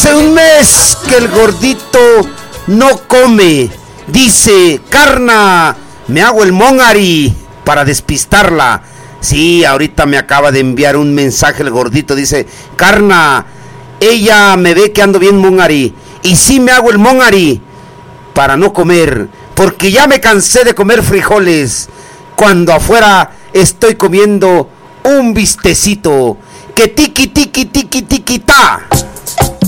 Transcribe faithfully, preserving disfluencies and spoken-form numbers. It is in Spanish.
Hace un mes que el gordito no come. Dice, carna, me hago el mongari para despistarla. Sí, ahorita me acaba de enviar un mensaje el gordito. Dice, carna, ella me ve que ando bien mongari. Y sí me hago el mongari para no comer, porque ya me cansé de comer frijoles cuando afuera estoy comiendo un bistecito. Que tiki tiki tiki tiki ta.